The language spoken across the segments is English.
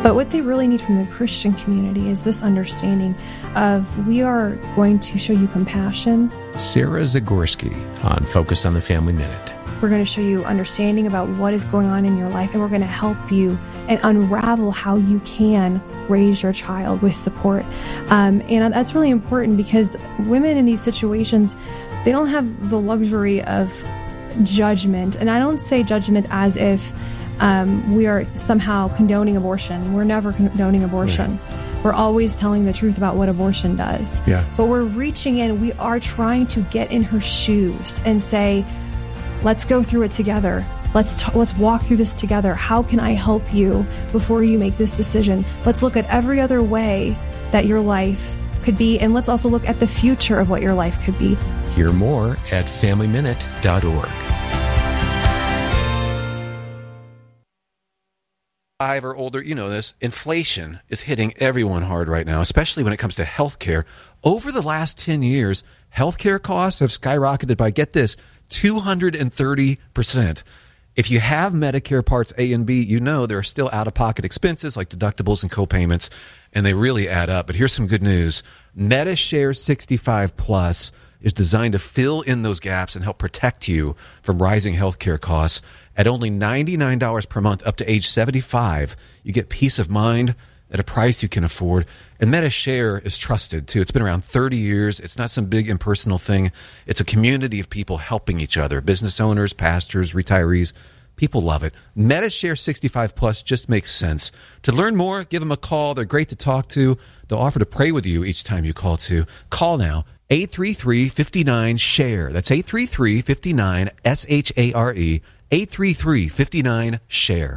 But what they really need from the Christian community is this understanding of we are going to show you compassion. Sarah Zagorski on Focus on the Family Minute. We're going to show you understanding about what is going on in your life, and we're going to help you and unravel how you can raise your child with support. And that's really important because women in these situations, they don't have the luxury of judgment. And I don't say judgment as if we are somehow condoning abortion. We're never condoning abortion. Right. We're always telling the truth about what abortion does. Yeah. But we're reaching in. We are trying to get in her shoes and say, let's go through it together. Let's walk through this together. How can I help you before you make this decision? Let's look at every other way that your life could be, and let's also look at the future of what your life could be. Hear more at FamilyMinute.org. 5 or older, you know this, inflation is hitting everyone hard right now, especially when it comes to healthcare. Over the last 10 years, healthcare costs have skyrocketed by, get this, 230%. If you have Medicare Parts A and B, you know there are still out-of-pocket expenses like deductibles and co-payments, and they really add up. But here's some good news. MediShare 65 Plus is designed to fill in those gaps and help protect you from rising healthcare costs. At only $99 per month up to age 75, you get peace of mind at a price you can afford. And MediShare is trusted, too. It's been around 30 years. It's not some big impersonal thing. It's a community of people helping each other, business owners, pastors, retirees. People love it. MediShare 65 Plus just makes sense. To learn more, give them a call. They're great to talk to. They'll offer to pray with you each time you call, too. Call now. 833-59-SHARE. That's 833-59-SHARE. 833-59-SHARE.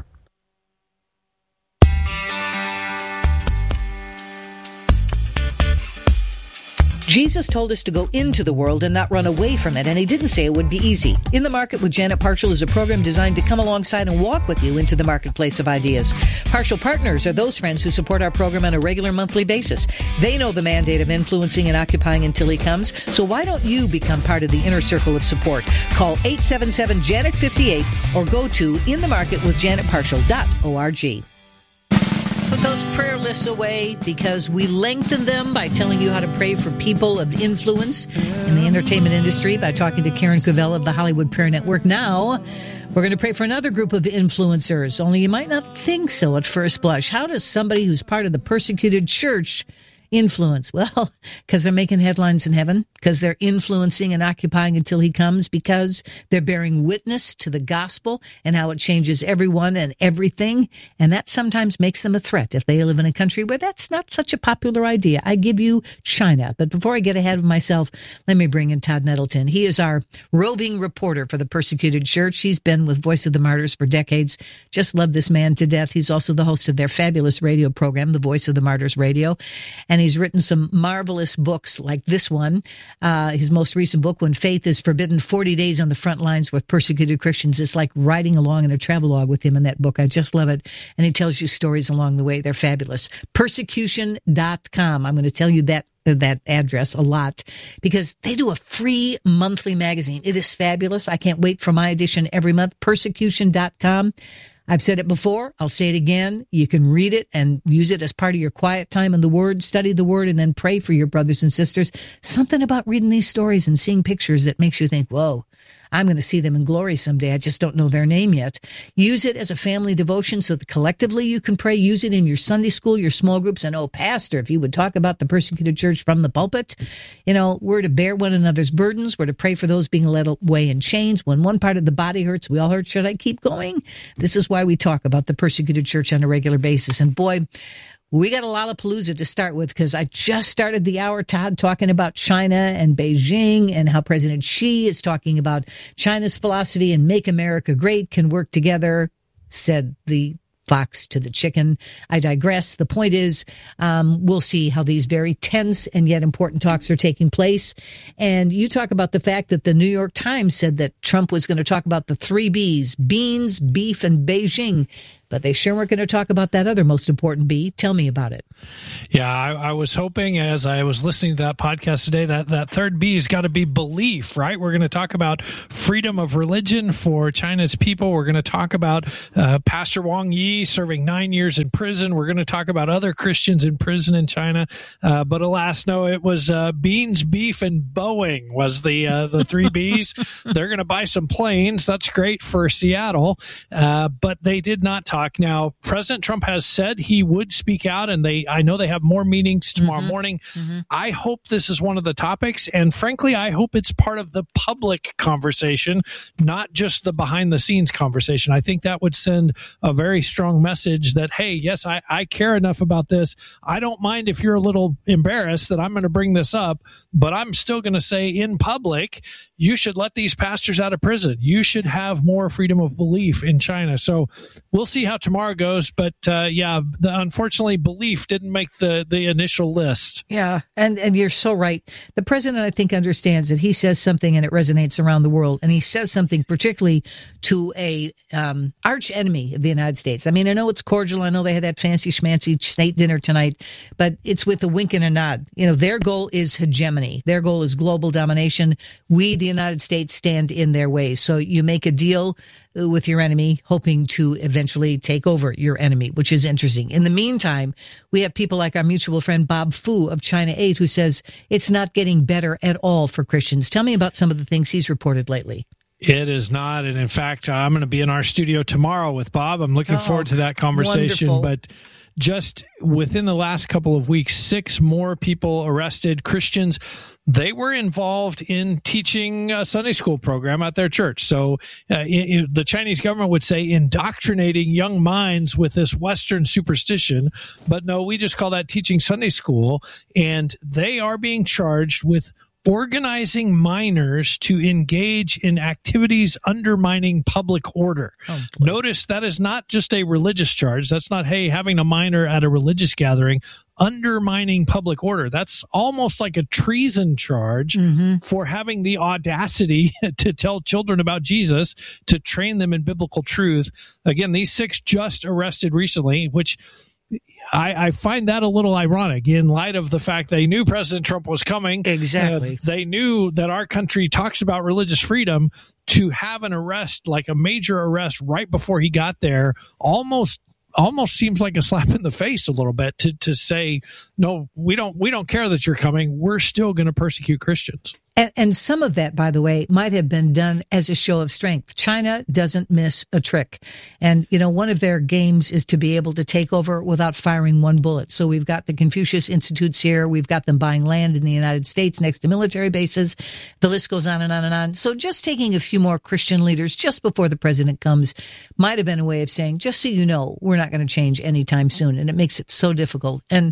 Jesus told us to go into the world and not run away from it, and he didn't say it would be easy. In the Market with Janet Parshall is a program designed to come alongside and walk with you into the marketplace of ideas. Parshall Partners are those friends who support our program on a regular monthly basis. They know the mandate of influencing and occupying until he comes, so why don't you become part of the inner circle of support? Call 877-JANET-58 or go to inthemarketwithjanetparshall.org. Put those prayer lists away because we lengthen them by telling you how to pray for people of influence in the entertainment industry by talking to Karen Cavell of the Hollywood Prayer Network. Now, we're going to pray for another group of influencers, only you might not think so at first blush. How does somebody who's part of the persecuted church influence? Well, because they're making headlines in heaven, because they're influencing and occupying until he comes, because they're bearing witness to the gospel and how it changes everyone and everything. And that sometimes makes them a threat if they live in a country where that's not such a popular idea. I give you China. But before I get ahead of myself, let me bring in Todd Nettleton. He is our roving reporter for the persecuted church. He's been with Voice of the Martyrs for decades. Just love this man to death. He's also the host of their fabulous radio program, The Voice of the Martyrs Radio. And he's written some marvelous books like this one. His most recent book, When Faith is Forbidden, 40 Days on the Front Lines with Persecuted Christians. It's like riding along in a travelogue with him in that book. I just love it. And he tells you stories along the way. They're fabulous. Persecution.com. I'm going to tell you that address a lot because they do a free monthly magazine. It is fabulous. I can't wait for my edition every month. Persecution.com. I've said it before. I'll say it again. You can read it and use it as part of your quiet time in the Word, study the Word, and then pray for your brothers and sisters. Something about reading these stories and seeing pictures that makes you think, whoa, I'm going to see them in glory someday. I just don't know their name yet. Use it as a family devotion so that collectively you can pray. Use it in your Sunday school, your small groups. And, oh, Pastor, if you would talk about the persecuted church from the pulpit, we're to bear one another's burdens. We're to pray for those being led away in chains. When one part of the body hurts, we all hurt. Should I keep going? This is why we talk about the persecuted church on a regular basis. And boy, we got a Lollapalooza to start with because I just started the hour, Todd, talking about China and Beijing and how President Xi is talking about China's philosophy and Make America Great can work together, said the fox to the chicken. I digress. The point is, we'll see how these very tense and yet important talks are taking place. And you talk about the fact that the New York Times said that Trump was going to talk about the 3 Bs, beans, beef, and Beijing. But they sure weren't going to talk about that other most important B. Tell me about it. Yeah, I was hoping as I was listening to that podcast today that third B has got to be belief, right? We're going to talk about freedom of religion for China's people. We're going to talk about Pastor Wang Yi serving 9 years in prison. We're going to talk about other Christians in prison in China. But alas, no, it was beans, beef, and Boeing was the three Bs. They're going to buy some planes. That's great for Seattle. But they did not talk. Now, President Trump has said he would speak out, and I know they have more meetings tomorrow morning. I hope this is one of the topics, and frankly, I hope it's part of the public conversation, not just the behind-the-scenes conversation. I think that would send a very strong message that, hey, yes, I care enough about this. I don't mind if you're a little embarrassed that I'm going to bring this up, but I'm still going to say in public, you should let these pastors out of prison. You should have more freedom of belief in China. So we'll see how tomorrow goes. But unfortunately, belief didn't make the initial list. Yeah, and you're so right. The president, I think, understands that he says something and it resonates around the world. And he says something particularly to a arch enemy of the United States. I mean, I know it's cordial. I know they had that fancy schmancy state dinner tonight, but it's with a wink and a nod. You know, their goal is hegemony. Their goal is global domination. We, the United States, stand in their way. So you make a deal with your enemy, hoping to eventually take over your enemy, which is interesting. In the meantime, we have people like our mutual friend Bob Fu of China 8, who says it's not getting better at all for Christians. Tell me about some of the things he's reported lately. It is not. And in fact, I'm going to be in our studio tomorrow with Bob. I'm looking forward to that conversation. Wonderful. But just within the last couple of weeks, 6 more people arrested, Christians. They were involved in teaching a Sunday school program at their church. So the Chinese government would say indoctrinating young minds with this Western superstition. But no, we just call that teaching Sunday school. And they are being charged with organizing minors to engage in activities undermining public order. Notice that is not just a religious charge. That's not, hey, having a minor at a religious gathering. Undermining public order. That's almost like a treason charge for having the audacity to tell children about Jesus, to train them in biblical truth. Again, these 6 just arrested recently, which I find that a little ironic in light of the fact they knew President Trump was coming. Exactly. They knew that our country talks about religious freedom. To have an arrest, like a major arrest right before he got there, almost seems like a slap in the face a little bit to say, no, we don't care that you're coming. We're still going to persecute Christians. And some of that, by the way, might have been done as a show of strength. China doesn't miss a trick. And, you know, one of their games is to be able to take over without firing one bullet. So we've got the Confucius Institutes here. We've got them buying land in the United States next to military bases. The list goes on and on and on. So just taking a few more Christian leaders just before the president comes might have been a way of saying, just so you know, we're not going to change anytime soon. And it makes it so difficult. And,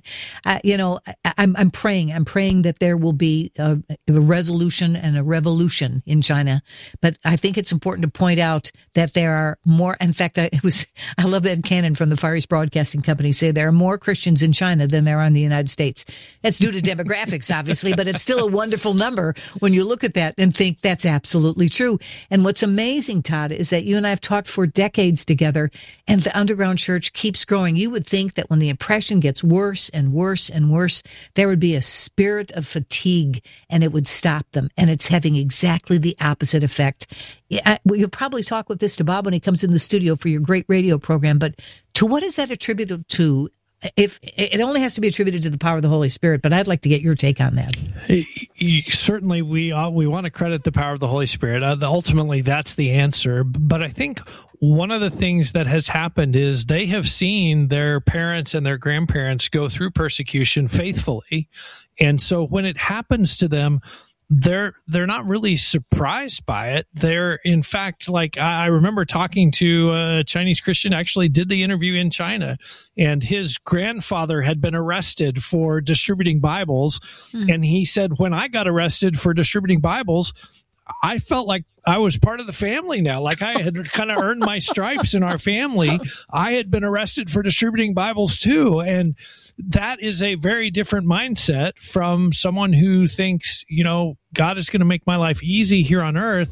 I'm praying that there will be a resolution and a revolution in China. But I think it's important to point out that there are more. In fact, I love Ed Cannon from the Far East Broadcasting Company say there are more Christians in China than there are in the United States. That's due to demographics, obviously, but it's still a wonderful number when you look at that and think that's absolutely true. And what's amazing, Todd, is that you and I have talked for decades together, and the underground church keeps growing. You would think that when the oppression gets worse and worse and worse, there would be a spirit of fatigue and it would stop them. And it's having exactly the opposite effect. You'll probably talk with this to Bob when he comes in the studio for your great radio program. But to what is that attributed to? If it only has to be attributed to the power of the Holy Spirit, but I'd like to get your take on that. Certainly, we want to credit the power of the Holy Spirit. Ultimately, that's the answer. But I think one of the things that has happened is they have seen their parents and their grandparents go through persecution faithfully, and so when it happens to them, they're not really surprised by it. They're, in fact, like I remember talking to a Chinese Christian, actually did the interview in China, and his grandfather had been arrested for distributing Bibles. And he said, when I got arrested for distributing Bibles, I felt like I was part of the family now. Like I had kind of earned my stripes in our family. I had been arrested for distributing Bibles too. And that is a very different mindset from someone who thinks, God is going to make my life easy here on earth.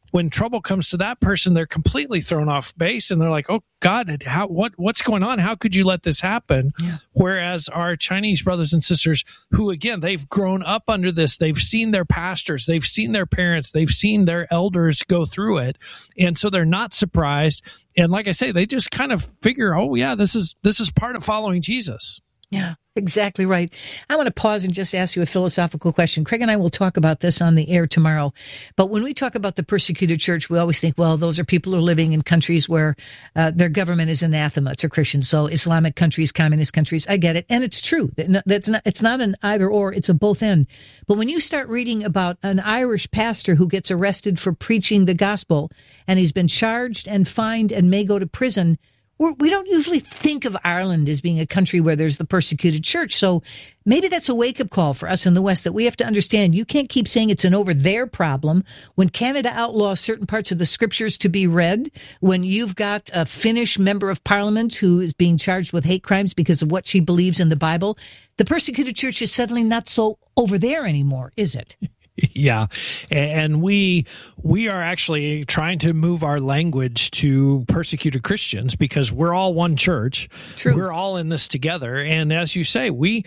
when trouble comes to that person, they're completely thrown off base, and they're like, "Oh God, what's going on? How could you let this happen?" Yeah. Whereas our Chinese brothers and sisters, who again, they've grown up under this, they've seen their pastors, they've seen their parents, they've seen their elders go through it, and so they're not surprised. And like I say, they just kind of figure, "Oh yeah, this is part of following Jesus." Yeah, exactly right. I want to pause and just ask you a philosophical question. Craig and I will talk about this on the air tomorrow. But when we talk about the persecuted church, we always think, well, those are people who are living in countries where their government is anathema to Christians. So Islamic countries, communist countries, I get it. And it's true. It's not an either or, it's a both end. But when you start reading about an Irish pastor who gets arrested for preaching the gospel, and he's been charged and fined and may go to prison, we don't usually think of Ireland as being a country where there's the persecuted church. So maybe that's a wake-up call for us in the West, that we have to understand you can't keep saying it's an over there problem when Canada outlaws certain parts of the scriptures to be read, when you've got a Finnish member of parliament who is being charged with hate crimes because of what she believes in the Bible. The persecuted church is suddenly not so over there anymore, is it? Yeah. And we are actually trying to move our language to persecuted Christians, because we're all one church. True. We're all in this together. And as you say, we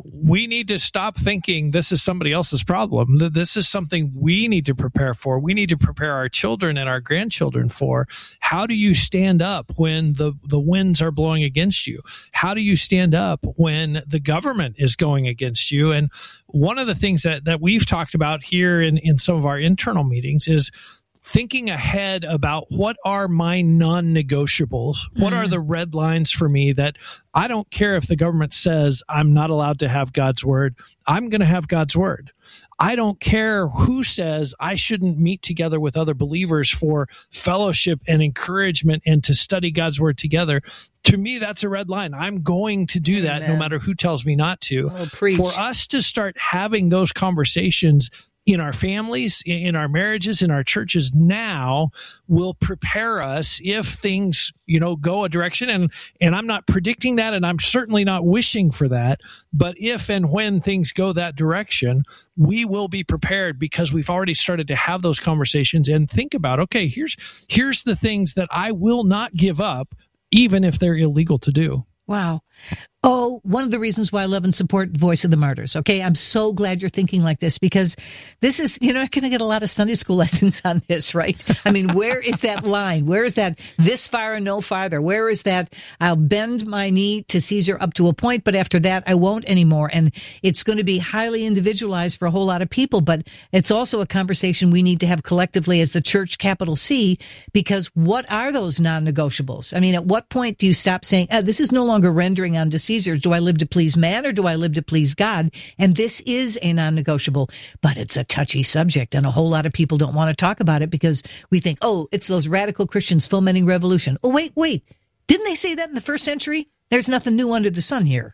need to stop thinking this is somebody else's problem. This is something we need to prepare for. We need to prepare our children and our grandchildren for. How do you stand up when the winds are blowing against you? How do you stand up when the government is going against you? And one of the things that we've talked about here in some of our internal meetings is thinking ahead about what are my non-negotiables, what are the red lines for me that I don't care if the government says I'm not allowed to have God's word, I'm going to have God's word. I don't care who says I shouldn't meet together with other believers for fellowship and encouragement and to study God's word together. To me, that's a red line. I'm going to do that no matter who tells me not to. Oh, preach. For us to start having those conversations in our families, in our marriages, in our churches now will prepare us if things, go a direction. And I'm not predicting that, and I'm certainly not wishing for that. But if and when things go that direction, we will be prepared, because we've already started to have those conversations and think about, okay, here's the things that I will not give up, even if they're illegal to do. Wow. Oh, one of the reasons why I love and support Voice of the Martyrs. Okay. I'm so glad you're thinking like this, because this is, you're not going to get a lot of Sunday school lessons on this, right? I mean, where is that line? Where is that this far and no farther? Where is that I'll bend my knee to Caesar up to a point, but after that I won't anymore? And it's going to be highly individualized for a whole lot of people, but it's also a conversation we need to have collectively as the church, capital C, because what are those non-negotiables? I mean, at what point do you stop saying, this is no longer rendering unto Caesar? Do I live to please man, or do I live to please God? And this is a non-negotiable, but it's a touchy subject, and a whole lot of people don't want to talk about it because we think, oh, it's those radical Christians fomenting revolution. Oh, wait. Didn't they say that in the first century? There's nothing new under the sun here.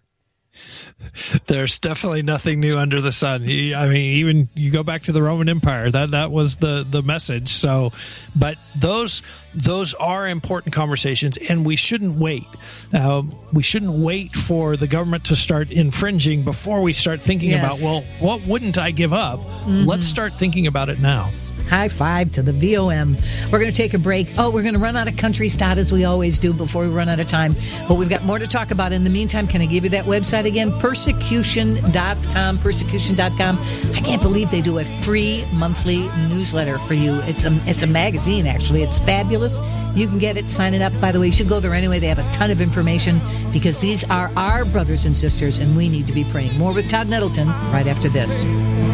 There's definitely nothing new under the sun. I mean, even you go back to the Roman Empire, that was the message. So, but those are important conversations, and we shouldn't wait. We shouldn't wait for the government to start infringing before we start thinking about, well, what wouldn't I give up? Let's start thinking about it now. High five to the VOM. We're going to take a break. Oh, we're going to run out of country stat as we always do before we run out of time. But we've got more to talk about. In the meantime, can I give you that website again? Persecution.com. Persecution.com. I can't believe they do a free monthly newsletter for you. It's a magazine, actually. It's fabulous. You can get it, sign it up. By the way, you should go there anyway. They have a ton of information, because these are our brothers and sisters, and we need to be praying. More with Todd Nettleton right after this.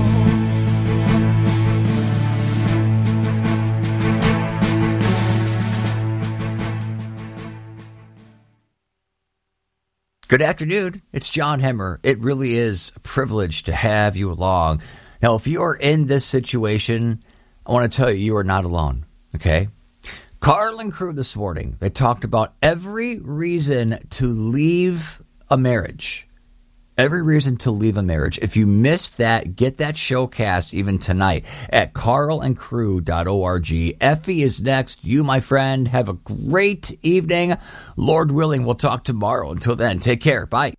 Good afternoon. It's John Hemmer. It really is a privilege to have you along. Now, if you are in this situation, I want to tell you, you are not alone, okay? Carl and crew this morning, they talked about every reason to leave a marriage. Every reason to leave a marriage. If you missed that, get that showcast even tonight at carlandcrew.org. Effie is next. You, my friend, have a great evening. Lord willing, we'll talk tomorrow. Until then, take care. Bye.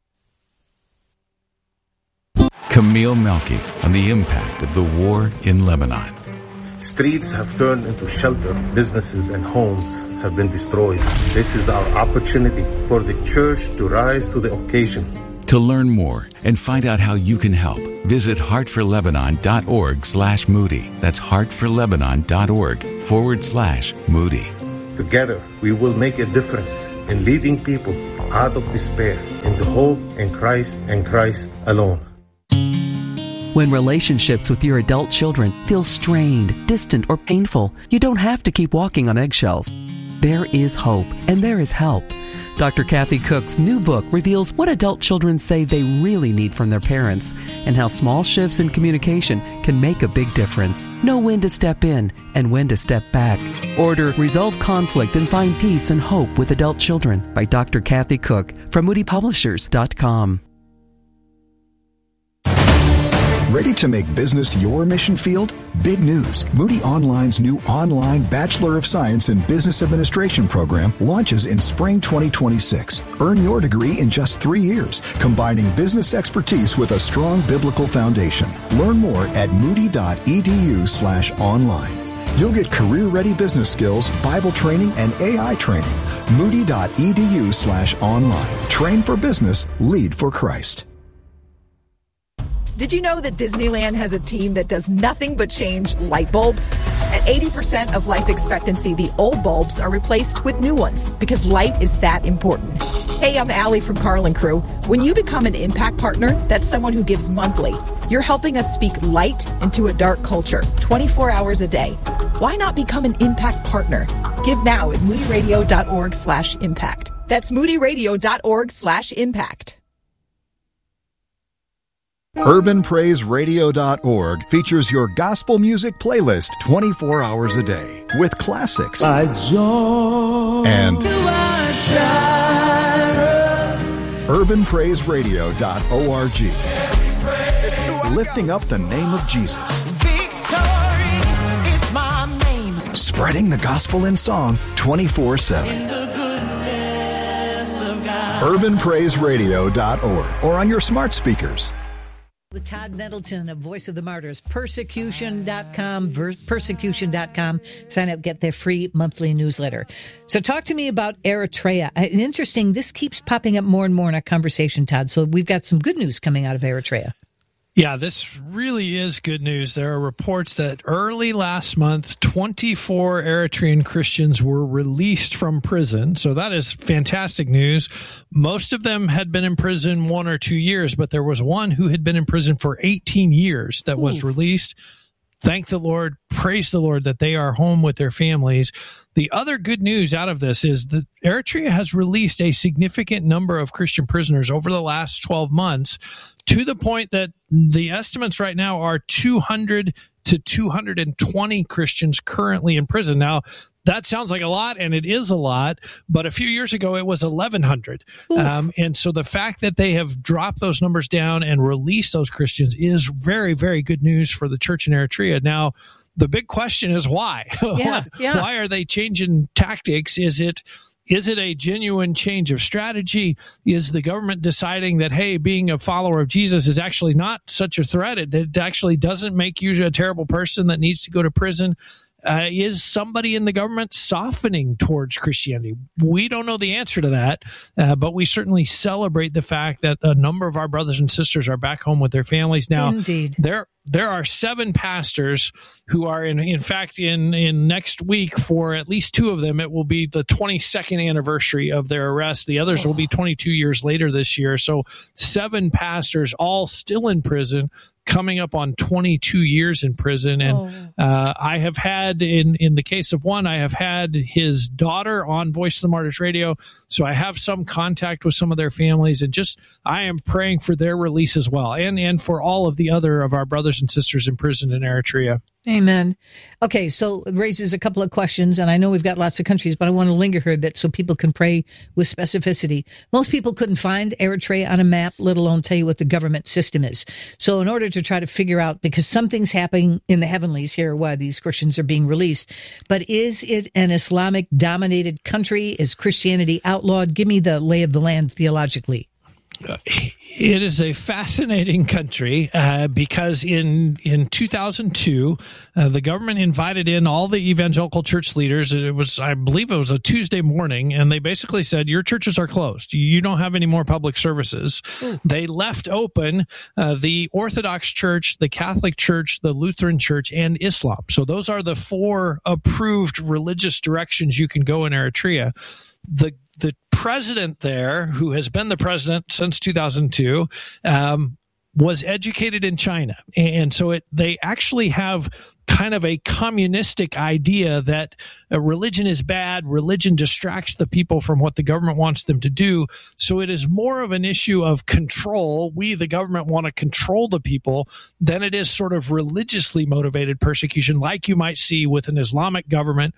Camille Melky on the impact of the war in Lebanon. Streets have turned into shelter. Businesses and homes have been destroyed. This is our opportunity for the church to rise to the occasion. To learn more and find out how you can help, visit heartforlebanon.org/Moody. That's heartforlebanon.org/Moody. Together, we will make a difference in leading people out of despair into hope in Christ and Christ alone. When relationships with your adult children feel strained, distant, or painful, you don't have to keep walking on eggshells. There is hope, and there is help. Dr. Kathy Cook's new book reveals what adult children say they really need from their parents and how small shifts in communication can make a big difference. Know when to step in and when to step back. Order Resolve Conflict and Find Peace and Hope with Adult Children by Dr. Kathy Cook from MoodyPublishers.com. Ready to make business your mission field? Big news. Moody Online's new online Bachelor of Science in Business Administration program launches in spring 2026. Earn your degree in just 3 years, combining business expertise with a strong biblical foundation. Learn more at moody.edu/online. You'll get career-ready business skills, Bible training, and AI training. Moody.edu/online. Train for business, lead for Christ. Did you know that Disneyland has a team that does nothing but change light bulbs? At 80% of life expectancy, the old bulbs are replaced with new ones because light is that important. Hey, I'm Allie from Carl & Crew. When you become an Impact Partner, that's someone who gives monthly. You're helping us speak light into a dark culture, 24 hours a day. Why not become an Impact Partner? Give now at moodyradio.org/impact. That's moodyradio.org/impact. UrbanPraiseRadio.org features your gospel music playlist 24 hours a day with classics and UrbanPraiseRadio.org, lifting up the name of Jesus, spreading the gospel in song 24/7. UrbanPraiseRadio.org or on your smart speakers. With Todd Nettleton of Voice of the Martyrs, persecution.com. Sign up, get their free monthly newsletter. So talk to me about Eritrea. And interesting, this keeps popping up more and more in our conversation, Todd. So we've got some good news coming out of Eritrea. Yeah, this really is good news. There are reports that early last month, 24 Eritrean Christians were released from prison. So that is fantastic news. Most of them had been in prison 1 or 2 years, but there was one who had been in prison for 18 years that was released. Thank the Lord, praise the Lord that they are home with their families. The other good news out of this is that Eritrea has released a significant number of Christian prisoners over the last 12 months, to the point that the estimates right now are 200 to 220 Christians currently in prison. Now, that sounds like a lot, and it is a lot, but a few years ago it was 1,100. And so the fact that they have dropped those numbers down and released those Christians is very, very good news for the church in Eritrea. Now, the big question is why? Why are they changing tactics? Is it a genuine change of strategy? Is the government deciding that, hey, being a follower of Jesus is actually not such a threat? It actually doesn't make you a terrible person that needs to go to prison. Is somebody in the government softening towards Christianity? We don't know the answer to that, but we certainly celebrate the fact that a number of our brothers and sisters are back home with their families now. Indeed. There are 7 pastors who are in fact in next week. For at least 2 of them, it will be the 22nd anniversary of their arrest. The others will be 22 years later this year. So 7 pastors, all still in prison, coming up on 22 years in prison. And I have had, in the case of one, I have had his daughter on Voice of the Martyrs Radio. So I have some contact with some of their families, and just I am praying for their release as well, and for all of the other of our brothers and sisters in prison in Eritrea. Amen. Okay, so it raises a couple of questions, and I know we've got lots of countries, but I want to linger here a bit so people can pray with specificity. Most people couldn't find Eritrea on a map, let alone tell you what the government system is. So in order to try to figure out, because something's happening in the heavenlies here, why these Christians are being released, but is it an Islamic-dominated country? Is Christianity outlawed? Give me the lay of the land theologically. It is a fascinating country because in 2002, the government invited in all the evangelical church leaders. I believe it was a Tuesday morning, and they basically said, your churches are closed. You don't have any more public services. They left open the Orthodox Church, the Catholic Church, the Lutheran Church, and Islam. So those are the 4 approved religious directions you can go in Eritrea. The president there, who has been the president since 2002, was educated in China. And so they actually have kind of a communistic idea that religion is bad, religion distracts the people from what the government wants them to do. So it is more of an issue of control. We, the government, want to control the people than it is sort of religiously motivated persecution like you might see with an Islamic government.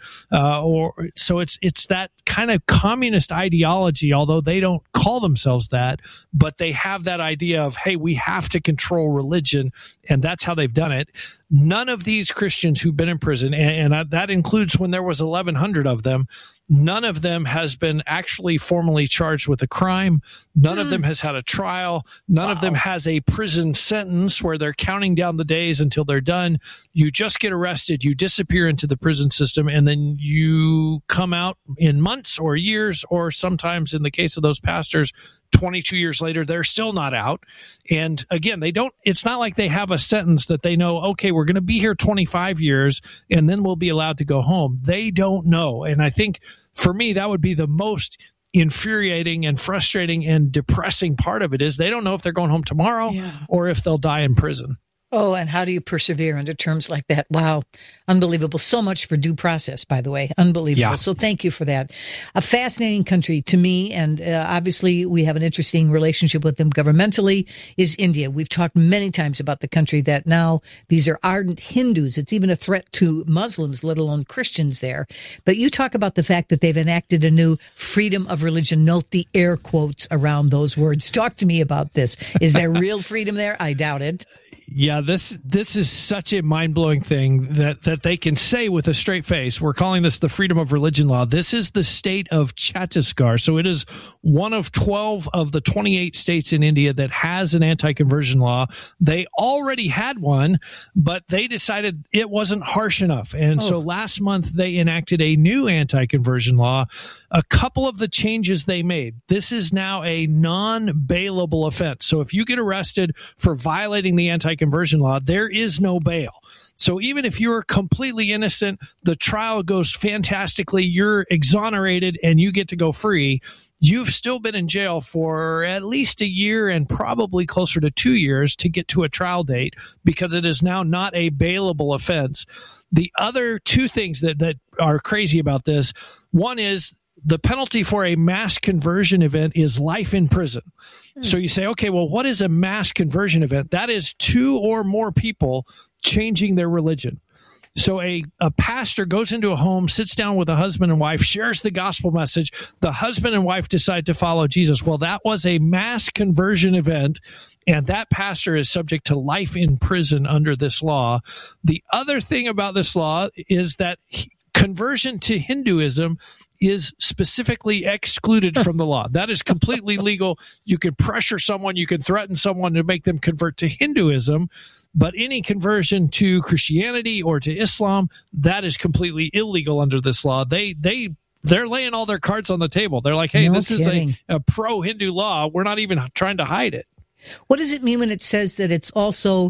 So it's that kind of communist ideology, although they don't call themselves that, but they have that idea of, hey, we have to control religion, and that's how they've done it. None of these Christians who've been in prison, and that includes when there was 1,100 of them, none of them has been actually formally charged with a crime. None of them has had a trial. None of them has a prison sentence where they're counting down the days until they're done. You just get arrested, you disappear into the prison system, and then you come out in months or years, or sometimes in the case of those pastors, 22 years later, they're still not out. And again, it's not like they have a sentence that they know, okay, we're going to be here 25 years and then we'll be allowed to go home. They don't know. And I think for me, that would be the most infuriating and frustrating and depressing part of it is they don't know if they're going home tomorrow or if they'll die in prison. Oh, and how do you persevere under terms like that? Wow. Unbelievable. So much for due process, by the way. Unbelievable. Yeah. So thank you for that. A fascinating country to me, and obviously we have an interesting relationship with them governmentally, is India. We've talked many times about the country that now these are ardent Hindus. It's even a threat to Muslims, let alone Christians there. But you talk about the fact that they've enacted a new freedom of religion. Note the air quotes around those words. Talk to me about this. Is there real freedom there? I doubt it. Yeah, this is such a mind-blowing thing that they can say with a straight face. We're calling this the freedom of religion law. This is the state of Chhattisgarh. So it is one of 12 of the 28 states in India that has an anti-conversion law. They already had one, but they decided it wasn't harsh enough. And so last month they enacted a new anti-conversion law. A couple of the changes they made. This is now a non-bailable offense. So if you get arrested for violating the anti-conversion law, there is no bail. So even if you're completely innocent, the trial goes fantastically, you're exonerated, and you get to go free, you've still been in jail for at least a year and probably closer to 2 years to get to a trial date because it is now not a bailable offense. The other two things that are crazy about this, one is the penalty for a mass conversion event is life in prison. So you say, okay, well, what is a mass conversion event? That is 2 or more people changing their religion. So a pastor goes into a home, sits down with a husband and wife, shares the gospel message. The husband and wife decide to follow Jesus. Well, that was a mass conversion event, and that pastor is subject to life in prison under this law. The other thing about this law is that conversion to Hinduism is specifically excluded from the law. That is completely legal. You can pressure someone, you can threaten someone to make them convert to Hinduism, but any conversion to Christianity or to Islam, that is completely illegal under this law. They're laying all their cards on the table. They're like, hey, this is a pro-Hindu law. We're not even trying to hide it. What does it mean when it says that it's also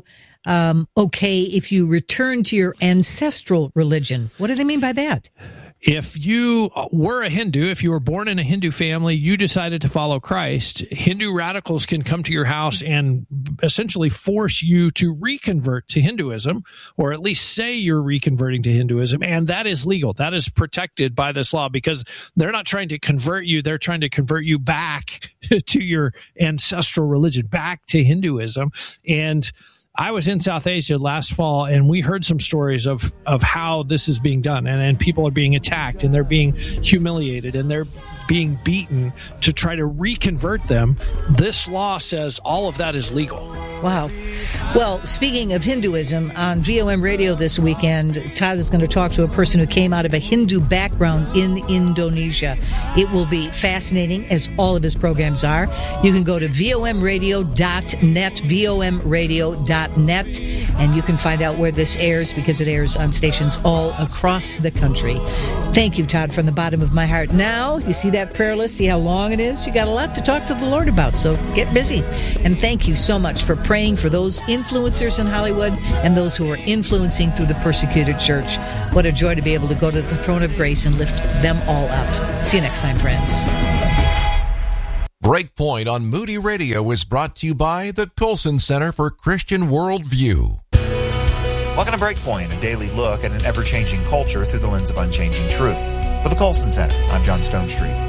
okay if you return to your ancestral religion? What do they mean by that? If you were a Hindu, if you were born in a Hindu family, you decided to follow Christ, Hindu radicals can come to your house and essentially force you to reconvert to Hinduism, or at least say you're reconverting to Hinduism. And that is legal. That is protected by this law because they're not trying to convert you. They're trying to convert you back to your ancestral religion, back to Hinduism. And I was in South Asia last fall, and we heard some stories of how this is being done, and people are being attacked, and they're being humiliated, and they're being beaten to try to reconvert them. This law says all of that is legal. Wow. Well, speaking of Hinduism, on VOM Radio this weekend, Todd is going to talk to a person who came out of a Hindu background in Indonesia. It will be fascinating, as all of his programs are. You can go to vomradio.net, vomradio.net, and you can find out where this airs, because it airs on stations all across the country. Thank you, Todd, from the bottom of my heart. Now, you see that prayer list? See how long it is? You got a lot to talk to the Lord about, so get busy. And thank you so much for praying for those influencers in Hollywood and those who are influencing through the persecuted church. What a joy to be able to go to the throne of grace and lift them all up. See you next time, friends. Breakpoint on Moody Radio is brought to you by the Colson Center for Christian Worldview. Welcome to Breakpoint, a daily look at an ever-changing culture through the lens of unchanging truth. For the Colson Center, I'm John Stonestreet.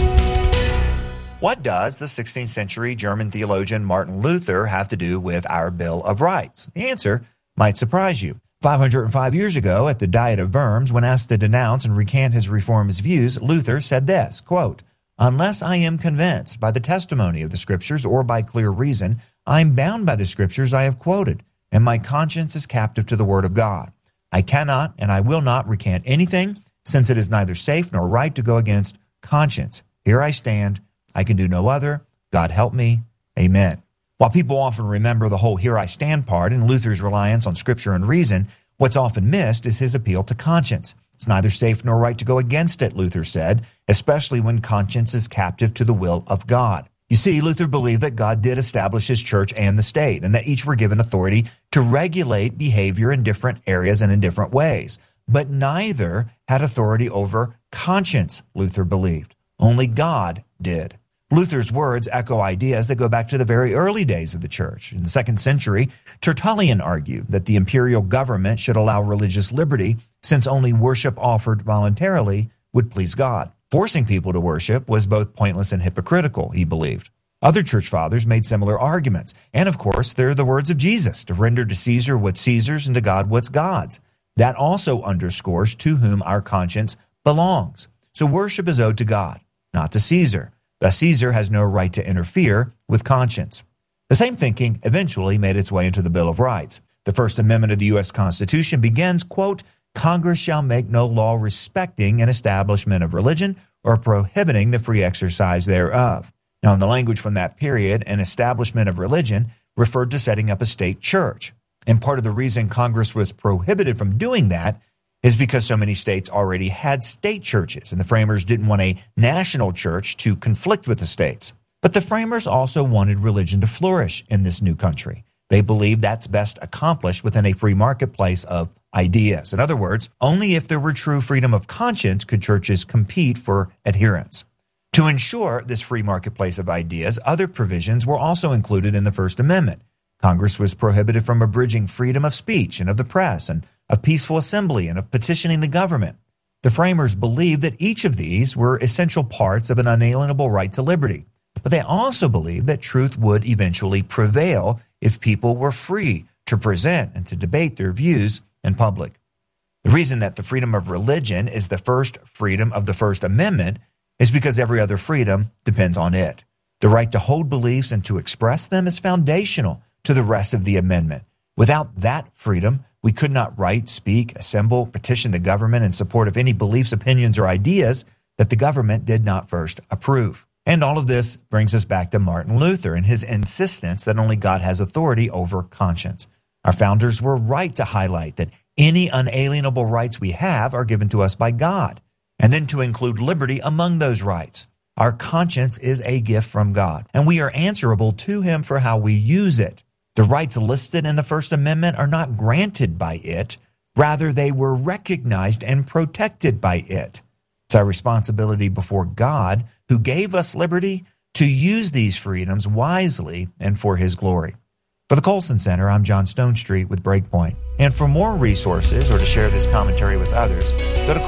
What does the 16th century German theologian Martin Luther have to do with our Bill of Rights? The answer might surprise you. 505 years ago, at the Diet of Worms, when asked to denounce and recant his reformist views, Luther said this, quote, "Unless I am convinced by the testimony of the Scriptures or by clear reason, I am bound by the Scriptures I have quoted, and my conscience is captive to the Word of God. I cannot and I will not recant anything, since it is neither safe nor right to go against conscience. Here I stand. I can do no other. God help me. Amen." While people often remember the whole "here I stand" part and Luther's reliance on Scripture and reason, what's often missed is his appeal to conscience. It's neither safe nor right to go against it, Luther said, especially when conscience is captive to the will of God. You see, Luther believed that God did establish his church and the state, and that each were given authority to regulate behavior in different areas and in different ways. But neither had authority over conscience, Luther believed. Only God did. Luther's words echo ideas that go back to the very early days of the church. In the 2nd century, Tertullian argued that the imperial government should allow religious liberty, since only worship offered voluntarily would please God. Forcing people to worship was both pointless and hypocritical, he believed. Other church fathers made similar arguments. And of course, there are the words of Jesus, to render to Caesar what's Caesar's and to God what's God's. That also underscores to whom our conscience belongs. So worship is owed to God, not to Caesar. Thus, Caesar has no right to interfere with conscience. The same thinking eventually made its way into the Bill of Rights. The First Amendment of the U.S. Constitution begins, quote, "Congress shall make no law respecting an establishment of religion or prohibiting the free exercise thereof." Now, in the language from that period, an establishment of religion referred to setting up a state church. And part of the reason Congress was prohibited from doing that is because so many states already had state churches, and the framers didn't want a national church to conflict with the states. But the framers also wanted religion to flourish in this new country. They believed that's best accomplished within a free marketplace of ideas. In other words, only if there were true freedom of conscience could churches compete for adherents. To ensure this free marketplace of ideas, other provisions were also included in the First Amendment. Congress was prohibited from abridging freedom of speech and of the press and of peaceful assembly and of petitioning the government. The framers believed that each of these were essential parts of an unalienable right to liberty. But they also believed that truth would eventually prevail if people were free to present and to debate their views in public. The reason that the freedom of religion is the first freedom of the First Amendment is because every other freedom depends on it. The right to hold beliefs and to express them is foundational to the rest of the amendment. Without that freedom, we could not write, speak, assemble, petition the government in support of any beliefs, opinions, or ideas that the government did not first approve. And all of this brings us back to Martin Luther and his insistence that only God has authority over conscience. Our founders were right to highlight that any unalienable rights we have are given to us by God, and then to include liberty among those rights. Our conscience is a gift from God, and we are answerable to Him for how we use it. The rights listed in the First Amendment are not granted by it. Rather, they were recognized and protected by it. It's our responsibility before God, who gave us liberty, to use these freedoms wisely and for His glory. For the Colson Center, I'm John Stonestreet with Breakpoint. And for more resources or to share this commentary with others, go to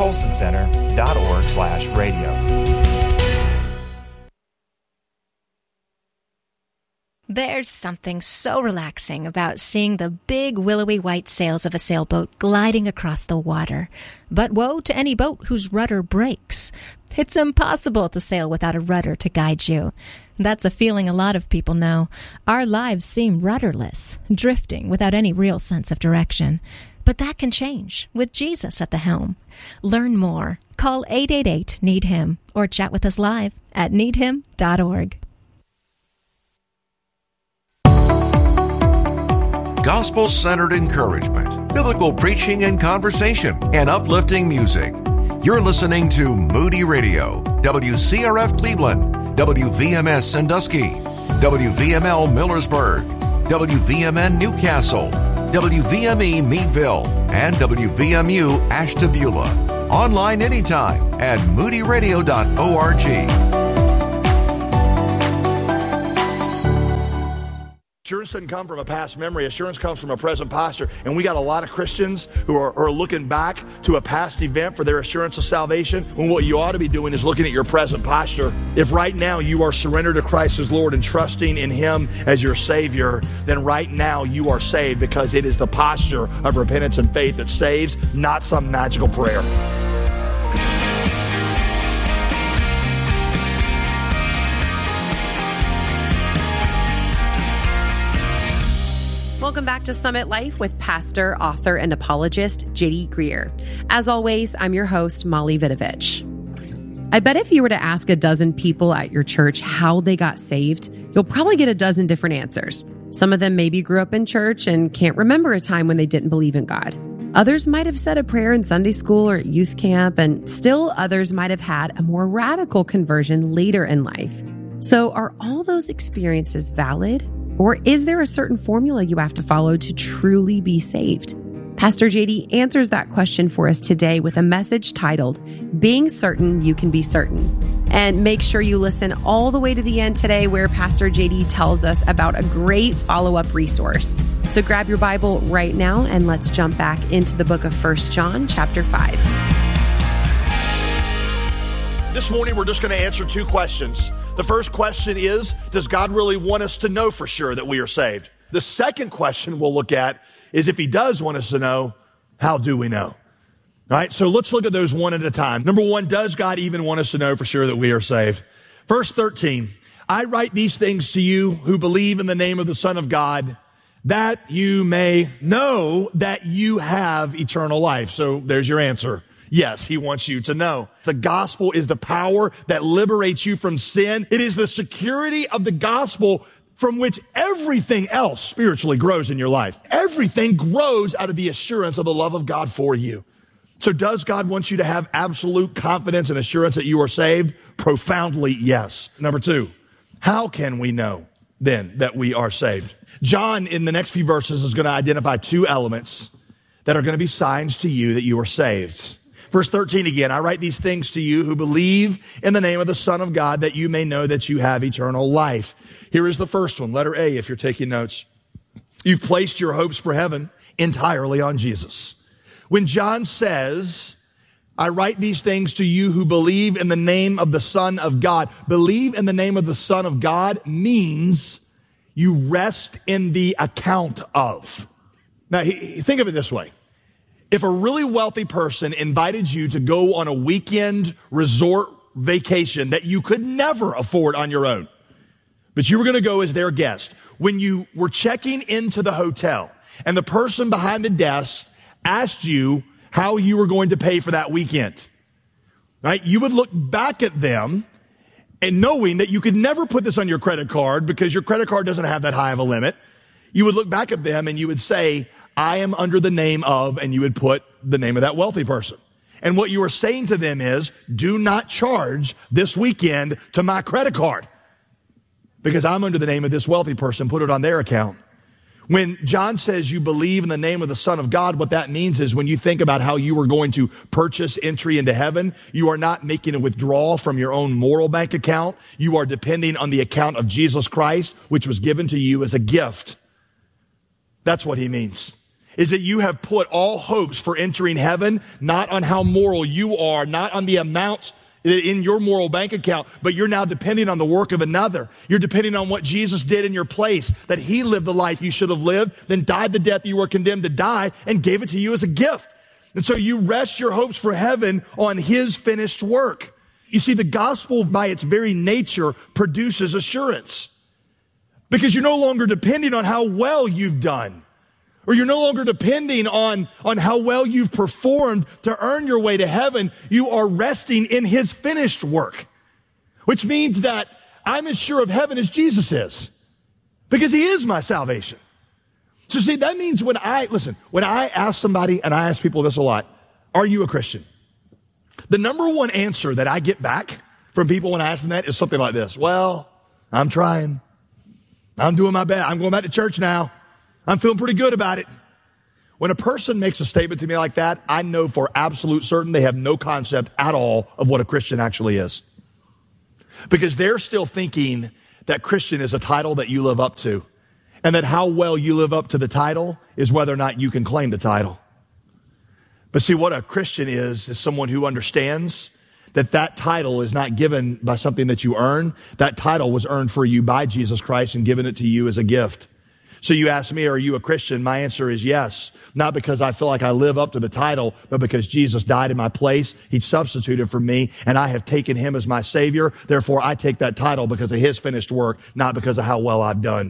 colsoncenter.org/radio. There's something so relaxing about seeing the big willowy white sails of a sailboat gliding across the water. But woe to any boat whose rudder breaks. It's impossible to sail without a rudder to guide you. That's a feeling a lot of people know. Our lives seem rudderless, drifting without any real sense of direction. But that can change with Jesus at the helm. Learn more. Call 888-NEED-HIM or chat with us live at needhim.org. Gospel-centered encouragement, biblical preaching and conversation, and uplifting music. You're listening to Moody Radio, WCRF Cleveland, WVMS Sandusky, WVML Millersburg, WVMN Newcastle, WVME Meadville, and WVMU Ashtabula. Online anytime at moodyradio.org. Assurance doesn't come from a past memory. Assurance comes from a present posture. And we got a lot of Christians who are looking back to a past event for their assurance of salvation, when what you ought to be doing is looking at your present posture. If right now you are surrendered to Christ as Lord and trusting in Him as your Savior, then right now you are saved, because it is the posture of repentance and faith that saves, not some magical prayer. Welcome back to Summit Life with pastor, author, and apologist J.D. Greear. As always, I'm your host, Molly Vidovich. I bet if you were to ask a dozen people at your church how they got saved, you'll probably get a dozen different answers. Some of them maybe grew up in church and can't remember a time when they didn't believe in God. Others might have said a prayer in Sunday school or at youth camp, and still others might have had a more radical conversion later in life. So are all those experiences valid? Or is there a certain formula you have to follow to truly be saved? Pastor JD answers that question for us today with a message titled, Being Certain You Can Be Certain. And make sure you listen all the way to the end today, where Pastor JD tells us about a great follow-up resource. So grab your Bible right now and let's jump back into the book of 1 John chapter 5. This morning, we're just going to answer two questions. The first question is, does God really want us to know for sure that we are saved? The second question we'll look at is, if He does want us to know, how do we know? All right, so let's look at those one at a time. Number one, does God even want us to know for sure that we are saved? Verse 13, I write these things to you who believe in the name of the Son of God, that you may know that you have eternal life. So there's your answer. Yes, He wants you to know. The gospel is the power that liberates you from sin. It is the security of the gospel from which everything else spiritually grows in your life. Everything grows out of the assurance of the love of God for you. So does God want you to have absolute confidence and assurance that you are saved? Profoundly, yes. Number two, how can we know then that we are saved? John, in the next few verses, is going to identify two elements that are going to be signs to you that you are saved. Verse 13 again, I write these things to you who believe in the name of the Son of God, that you may know that you have eternal life. Here is the first one, letter A, if you're taking notes. You've placed your hopes for heaven entirely on Jesus. When John says, I write these things to you who believe in the name of the Son of God, believe in the name of the Son of God means you rest in the account of. Now, think of it this way. If a really wealthy person invited you to go on a weekend resort vacation that you could never afford on your own, but you were going to go as their guest, when you were checking into the hotel and the person behind the desk asked you how you were going to pay for that weekend, right? You would look back at them and knowing that you could never put this on your credit card because your credit card doesn't have that high of a limit. You would look back at them and you would say, I am under the name of, and you would put the name of that wealthy person. And what you are saying to them is, do not charge this weekend to my credit card because I'm under the name of this wealthy person. Put it on their account. When John says you believe in the name of the Son of God, what that means is when you think about how you are going to purchase entry into heaven, you are not making a withdrawal from your own moral bank account. You are depending on the account of Jesus Christ, which was given to you as a gift. That's what he means. Is that you have put all hopes for entering heaven, not on how moral you are, not on the amount in your moral bank account, but you're now depending on the work of another. You're depending on what Jesus did in your place, that he lived the life you should have lived, then died the death you were condemned to die, and gave it to you as a gift. And so you rest your hopes for heaven on his finished work. You see, the gospel by its very nature produces assurance, because you're no longer depending on how well you've done, or you're no longer depending on how well you've performed to earn your way to heaven. You are resting in his finished work, which means that I'm as sure of heaven as Jesus is, because he is my salvation. So see, that means when I ask somebody, and I ask people this a lot, are you a Christian? The number one answer that I get back from people when I ask them that is something like this. Well, I'm trying. I'm doing my best. I'm going back to church now. I'm feeling pretty good about it. When a person makes a statement to me like that, I know for absolute certain they have no concept at all of what a Christian actually is. Because they're still thinking that Christian is a title that you live up to, and that how well you live up to the title is whether or not you can claim the title. But see, what a Christian is someone who understands that title is not given by something that you earn. That title was earned for you by Jesus Christ and given it to you as a gift. So you ask me, are you a Christian? My answer is yes. Not because I feel like I live up to the title, but because Jesus died in my place. He substituted for me, and I have taken him as my Savior. Therefore, I take that title because of his finished work, not because of how well I've done.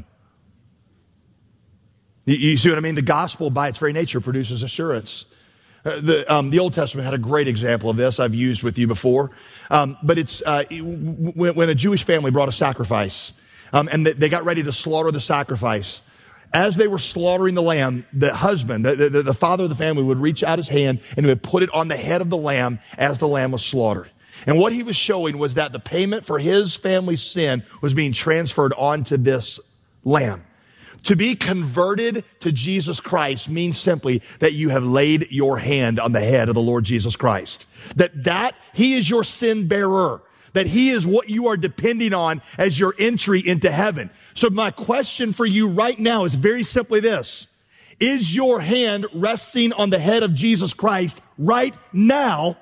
You see what I mean? The gospel by its very nature produces assurance. The Old Testament had a great example of this I've used with you before. But it's when a Jewish family brought a sacrifice, and they got ready to slaughter the sacrifice. As they were slaughtering the lamb, the husband, the father of the family, would reach out his hand and he would put it on the head of the lamb as the lamb was slaughtered. And what he was showing was that the payment for his family's sin was being transferred onto this lamb. To be converted to Jesus Christ means simply that you have laid your hand on the head of the Lord Jesus Christ. That he is your sin bearer. That he is what you are depending on as your entry into heaven. So my question for you right now is very simply this. Is your hand resting on the head of Jesus Christ right now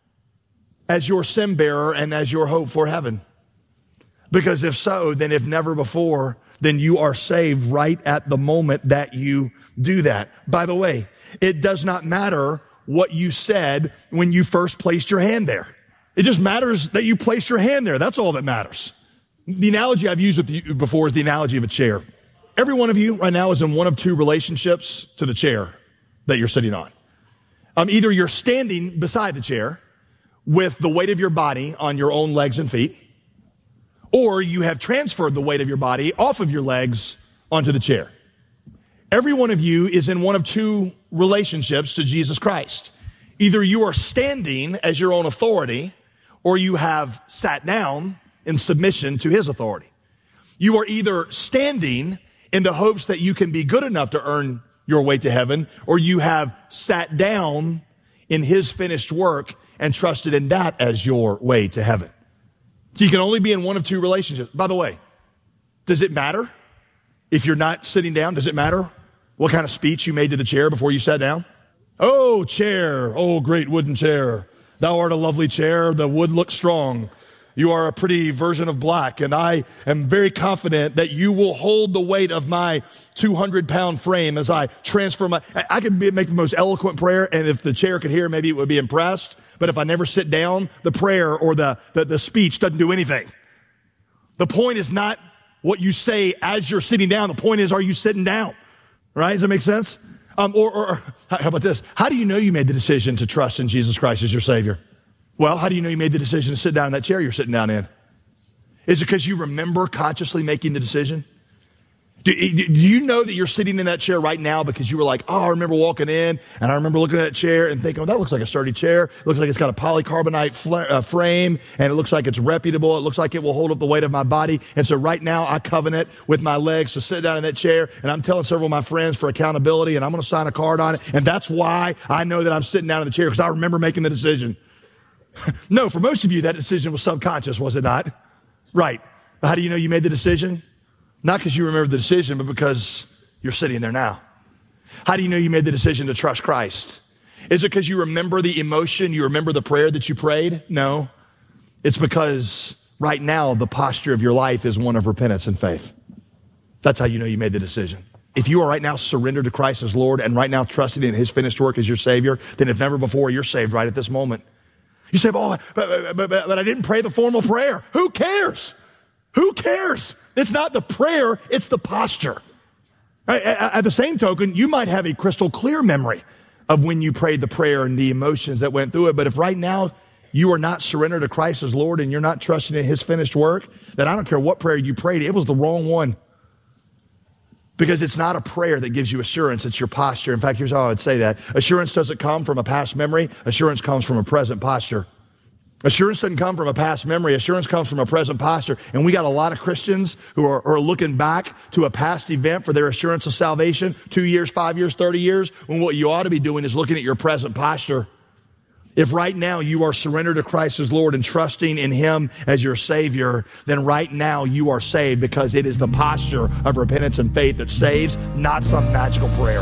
as your sin bearer and as your hope for heaven? Because if so, then if never before, then you are saved right at the moment that you do that. By the way, it does not matter what you said when you first placed your hand there. It just matters that you placed your hand there. That's all that matters. The analogy I've used with you before is the analogy of a chair. Every one of you right now is in one of two relationships to the chair that you're sitting on. Either you're standing beside the chair with the weight of your body on your own legs and feet, or you have transferred the weight of your body off of your legs onto the chair. Every one of you is in one of two relationships to Jesus Christ. Either you are standing as your own authority, or you have sat down in submission to his authority. You are either standing in the hopes that you can be good enough to earn your way to heaven, or you have sat down in his finished work and trusted in that as your way to heaven. So you can only be in one of two relationships. By the way, does it matter if you're not sitting down? Does it matter what kind of speech you made to the chair before you sat down? Oh, chair, oh, great wooden chair. Thou art a lovely chair. The wood looks strong. You are a pretty version of black, and I am very confident that you will hold the weight of my 200-pound frame as I transfer I could make the most eloquent prayer, and if the chair could hear, maybe it would be impressed. But if I never sit down, the prayer or the speech doesn't do anything. The point is not what you say as you're sitting down. The point is, are you sitting down? Right? Does that make sense? Or how about this? How do you know you made the decision to trust in Jesus Christ as your Savior? Well, how do you know you made the decision to sit down in that chair you're sitting down in? Is it because you remember consciously making the decision? Do you know that you're sitting in that chair right now because you were like, oh, I remember walking in and I remember looking at that chair and thinking, oh, that looks like a sturdy chair. It looks like it's got a polycarbonate frame and it looks like it's reputable. It looks like it will hold up the weight of my body. And so right now I covenant with my legs to sit down in that chair, and I'm telling several of my friends for accountability, and I'm going to sign a card on it. And that's why I know that I'm sitting down in the chair, because I remember making the decision. No, for most of you, that decision was subconscious, was it not? Right. How do you know you made the decision? Not because you remember the decision, but because you're sitting there now. How do you know you made the decision to trust Christ? Is it because you remember the emotion, you remember the prayer that you prayed? No. It's because right now the posture of your life is one of repentance and faith. That's how you know you made the decision. If you are right now surrendered to Christ as Lord and right now trusting in his finished work as your Savior, then if never before, you're saved right at this moment. You say, but I didn't pray the formal prayer. Who cares? Who cares? It's not the prayer, it's the posture. At the same token, you might have a crystal clear memory of when you prayed the prayer and the emotions that went through it. But if right now you are not surrendered to Christ as Lord and you're not trusting in his finished work, then I don't care what prayer you prayed, it was the wrong one. Because it's not a prayer that gives you assurance, it's your posture. In fact, here's how I would say that. Assurance doesn't come from a past memory, assurance comes from a present posture. Assurance doesn't come from a past memory, assurance comes from a present posture. And we got a lot of Christians who are looking back to a past event for their assurance of salvation, 2 years, 5 years, 30 years, when what you ought to be doing is looking at your present posture. If right now you are surrendered to Christ as Lord and trusting in him as your Savior, then right now you are saved because it is the posture of repentance and faith that saves, not some magical prayer.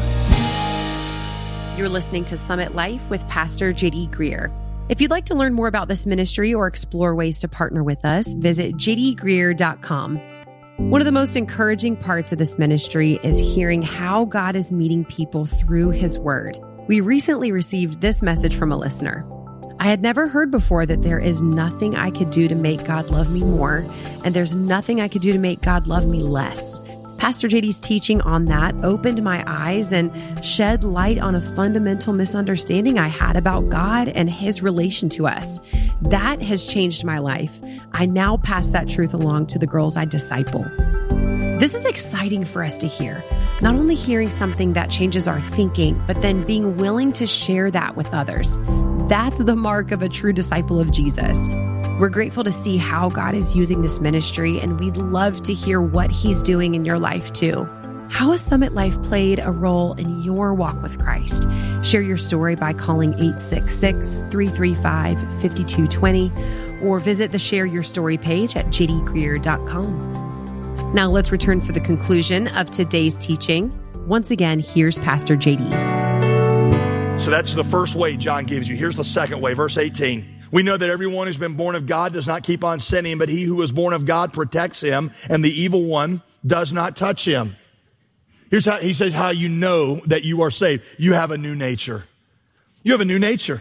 You're listening to Summit Life with Pastor J.D. Greear. If you'd like to learn more about this ministry or explore ways to partner with us, visit jdgreear.com. One of the most encouraging parts of this ministry is hearing how God is meeting people through his word. We recently received this message from a listener. I had never heard before that there is nothing I could do to make God love me more, and there's nothing I could do to make God love me less. Pastor JD's teaching on that opened my eyes and shed light on a fundamental misunderstanding I had about God and his relation to us. That has changed my life. I now pass that truth along to the girls I disciple. This is exciting for us to hear. Not only hearing something that changes our thinking, but then being willing to share that with others. That's the mark of a true disciple of Jesus. We're grateful to see how God is using this ministry, and we'd love to hear what he's doing in your life too. How has Summit Life played a role in your walk with Christ? Share your story by calling 866-335-5220 or visit the Share Your Story page at jdgreear.com. Now let's return for the conclusion of today's teaching. Once again, here's Pastor JD. So that's the first way John gives you. Here's the second way, verse 18. We know that everyone who's been born of God does not keep on sinning, but he who is born of God protects him, and the evil one does not touch him. Here's how he says how you know that you are saved. You have a new nature. You have a new nature.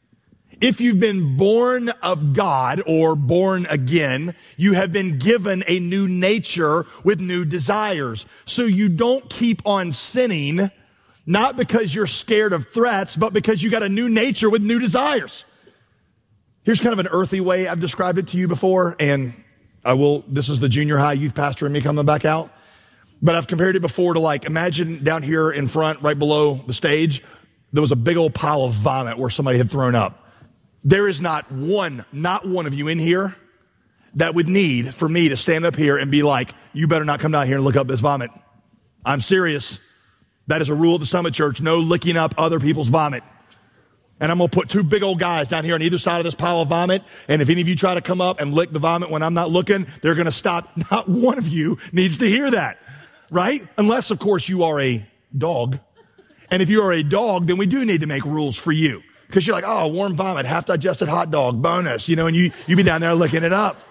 If you've been born of God or born again, you have been given a new nature with new desires. So you don't keep on sinning, not because you're scared of threats, but because you got a new nature with new desires. Here's kind of an earthy way I've described it to you before, and this is the junior high youth pastor in me coming back out. But I've compared it before to imagine down here in front, right below the stage, there was a big old pile of vomit where somebody had thrown up. There is not one of you in here that would need for me to stand up here and be like, you better not come down here and look up this vomit. I'm serious. That is a rule of the Summit Church. No licking up other people's vomit. And I'm going to put two big old guys down here on either side of this pile of vomit. And if any of you try to come up and lick the vomit when I'm not looking, they're going to stop. Not one of you needs to hear that, right? Unless, of course, you are a dog. And if you are a dog, then we do need to make rules for you. Because you're like, oh, warm vomit, half-digested hot dog, bonus, and you be down there licking it up.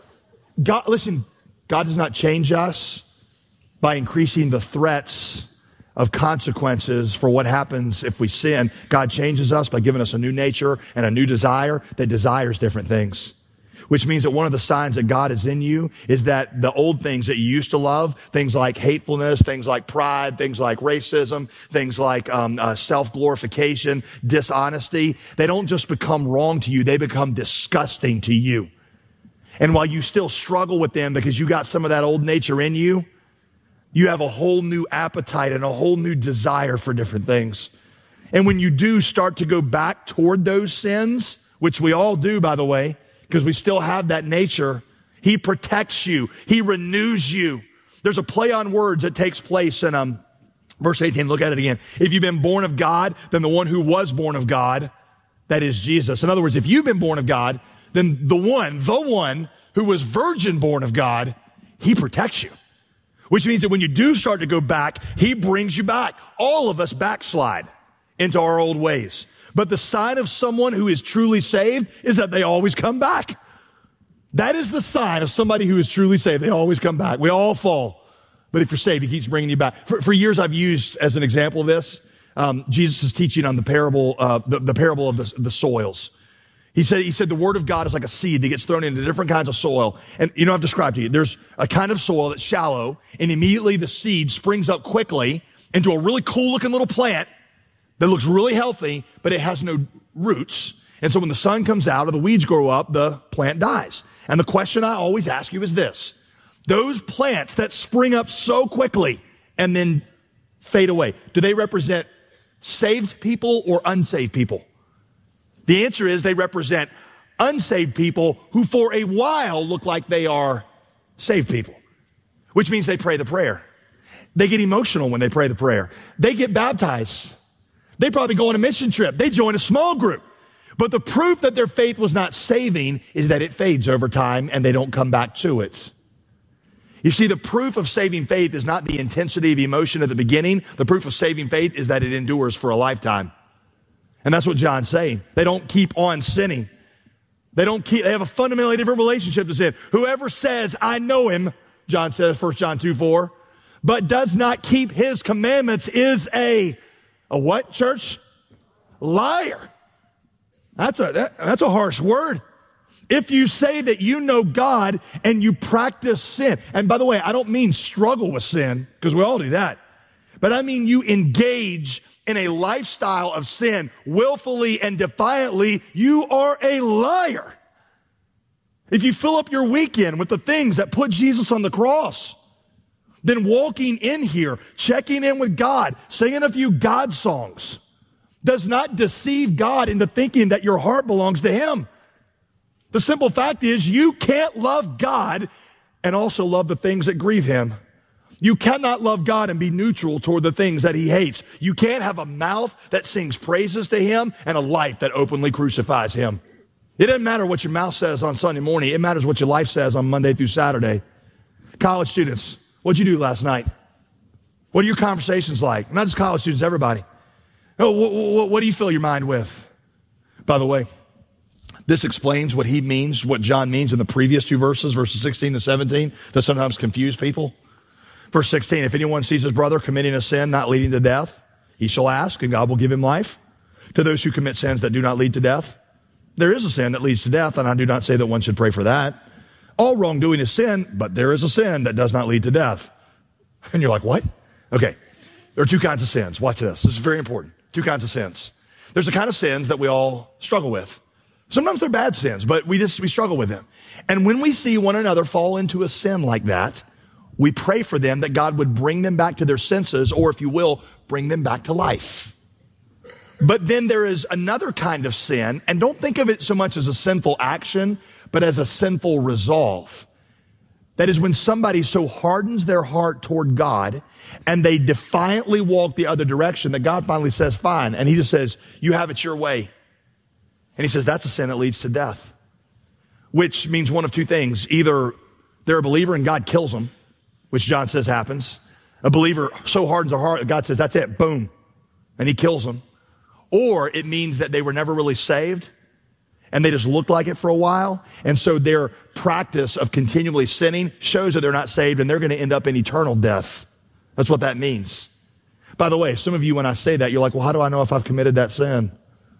God does not change us by increasing the threats of consequences for what happens if we sin. God changes us by giving us a new nature and a new desire that desires different things. Which means that one of the signs that God is in you is that the old things that you used to love, things like hatefulness, things like pride, things like racism, things like self-glorification, dishonesty, they don't just become wrong to you, they become disgusting to you. And while you still struggle with them because you got some of that old nature in you, you have a whole new appetite and a whole new desire for different things. And when you do start to go back toward those sins, which we all do, by the way, because we still have that nature, he protects you. He renews you. There's a play on words that takes place in verse 18. Look at it again. If you've been born of God, then the one who was born of God, that is Jesus. In other words, if you've been born of God, then the one who was virgin born of God, he protects you. Which means that when you do start to go back, he brings you back. All of us backslide into our old ways. But the sign of someone who is truly saved is that they always come back. That is the sign of somebody who is truly saved. They always come back. We all fall. But if you're saved, he keeps bringing you back. For years, I've used as an example of this, Jesus' teaching on the parable, the parable of the soils. He said the word of God is like a seed that gets thrown into different kinds of soil. And you know, I've described to you, there's a kind of soil that's shallow, and immediately the seed springs up quickly into a really cool looking little plant that looks really healthy, but it has no roots. And so when the sun comes out or the weeds grow up, the plant dies. And the question I always ask you is this: those plants that spring up so quickly and then fade away, do they represent saved people or unsaved people? The answer is they represent unsaved people who for a while look like they are saved people, which means they pray the prayer. They get emotional when they pray the prayer. They get baptized. They probably go on a mission trip. They join a small group. But the proof that their faith was not saving is that it fades over time and they don't come back to it. You see, the proof of saving faith is not the intensity of emotion at the beginning. The proof of saving faith is that it endures for a lifetime. And that's what John's saying. They don't keep on sinning. They have a fundamentally different relationship to sin. Whoever says, I know him, John says, 1 John 2:4, but does not keep his commandments is a what, church? Liar. That's a harsh word. If you say that you know God and you practice sin, and by the way, I don't mean struggle with sin, because we all do that, but I mean you engage in a lifestyle of sin willfully and defiantly, you are a liar. If you fill up your weekend with the things that put Jesus on the cross, then walking in here, checking in with God, singing a few God songs, does not deceive God into thinking that your heart belongs to him. The simple fact is you can't love God and also love the things that grieve him. You cannot love God and be neutral toward the things that he hates. You can't have a mouth that sings praises to him and a life that openly crucifies him. It doesn't matter what your mouth says on Sunday morning. It matters what your life says on Monday through Saturday. College students, what'd you do last night? What are your conversations like? Not just college students, everybody. Oh, what do you fill your mind with? By the way, this explains what he means, what John means in the previous two verses 16 to 17, that sometimes confuse people. Verse 16, if anyone sees his brother committing a sin not leading to death, he shall ask, and God will give him life. To those who commit sins that do not lead to death, there is a sin that leads to death, and I do not say that one should pray for that. All wrongdoing is sin, but there is a sin that does not lead to death. And you're like, what? Okay, there are two kinds of sins. Watch this. This is very important. Two kinds of sins. There's the kind of sins that we all struggle with. Sometimes they're bad sins, but we struggle with them. And when we see one another fall into a sin like that, we pray for them that God would bring them back to their senses, or if you will, bring them back to life. But then there is another kind of sin, and don't think of it so much as a sinful action, but as a sinful resolve. That is when somebody so hardens their heart toward God and they defiantly walk the other direction that God finally says, fine. And he just says, you have it your way. And he says, that's a sin that leads to death, which means one of two things. Either they're a believer and God kills them, which John says happens. A believer so hardens their heart that God says, that's it, boom, and he kills them. Or it means that they were never really saved and they just looked like it for a while. And so their practice of continually sinning shows that they're not saved and they're going to end up in eternal death. That's what that means. By the way, some of you, when I say that, you're like, well, how do I know if I've committed that sin?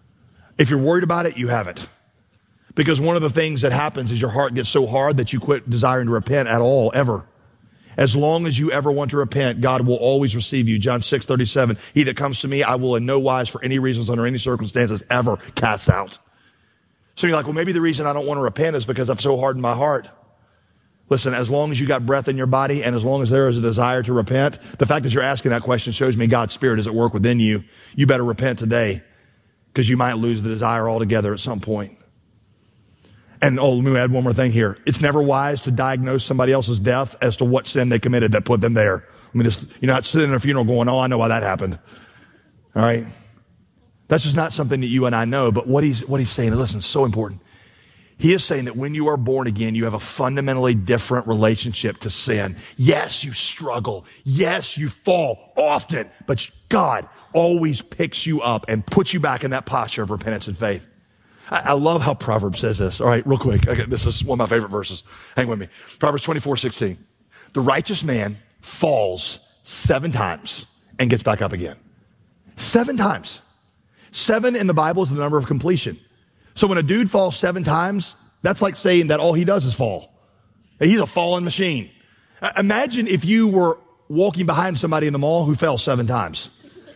If you're worried about it, you haven't. Because one of the things that happens is your heart gets so hard that you quit desiring to repent at all, ever. As long as you ever want to repent, God will always receive you. John 6:37, he that comes to me, I will in no wise for any reasons under any circumstances ever cast out. So you're like, well, maybe the reason I don't want to repent is because I've so hardened my heart. Listen, as long as you got breath in your body and as long as there is a desire to repent, the fact that you're asking that question shows me God's Spirit is at work within you. You better repent today because you might lose the desire altogether at some point. And let me add one more thing here. It's never wise to diagnose somebody else's death as to what sin they committed that put them there. You're not sitting in a funeral going, oh, I know why that happened. All right? That's just not something that you and I know, but what he's saying, listen, it's so important. He is saying that when you are born again, you have a fundamentally different relationship to sin. Yes, you struggle. Yes, you fall often, but God always picks you up and puts you back in that posture of repentance and faith. I love how Proverbs says this. All right, real quick. Okay, this is one of my favorite verses. Hang with me. Proverbs 24:16. The righteous man falls 7 times and gets back up again. 7 times. 7 in the Bible is the number of completion. So when a dude falls 7 times, that's like saying that all he does is fall. He's a falling machine. Imagine if you were walking behind somebody in the mall who fell 7 times.